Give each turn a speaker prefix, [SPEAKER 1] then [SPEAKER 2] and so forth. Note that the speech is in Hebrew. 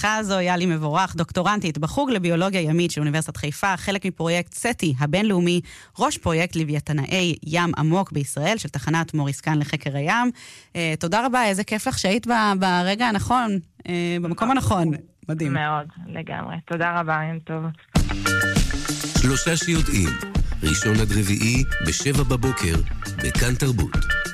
[SPEAKER 1] בשיחה הזו יאלי מבורך, דוקטורנטית בחוג לביולוגיה ימית של אוניברסיטת חיפה, חלק מפרויקט סטי הבינלאומי, ראש פרויקט לוויתנאי ים עמוק בישראל, של תחנת מוריסקן לחקר הים. תודה רבה, איזה כיף לך שהיית ברגע הנכון, במקום הנכון. מדהים.
[SPEAKER 2] מאוד, לגמרי. תודה רבה, יום טוב.
[SPEAKER 3] 3 שיודעים, ראשון עד רביעי, ב7 בבוקר, בכאן תרבות.